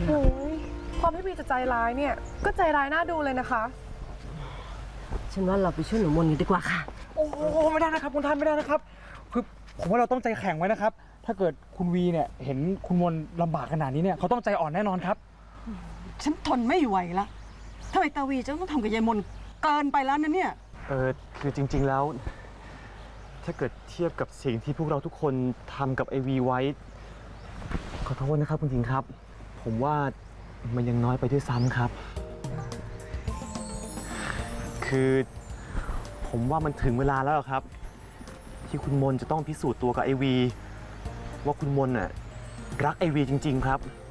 โอ้ยความที่วีจะใจร้ายเนี่ยก็ใจร้ายน่าดูเลยนะคะฉันว่าเราไปช่วยหนูมนกันดีกว่าค่ะโอ้ไม่ได้นะครับคุณท่านไม่ได้นะครับคือผมว่าเราต้องใจแข็งไว้นะครับถ้าเกิดคุณวีเนี่ยเห็นคุณมนลำบากขนาดนี้เนี่ยเขาต้องใจอ่อนแน่นอนครับฉันทนไม่ไหวละทำไมตาวีจะต้องทำกับยายมนเกินไปแล้วนะเนี่ยคือจริงๆแล้วถ้าเกิดเทียบกับสิ่งที่พวกเราทุกคนทำกับไอวีไว้ขอโทษนะครับคุณหญิงครับผมว่ามันยังน้อยไปด้วยซ้ำครับคือผมว่ามันถึงเวลาแล้วครับที่คุณมนจะต้องพิสูจน์ตัวกับไอวีว่าคุณมนน่ะรักไอวีจริงๆครับ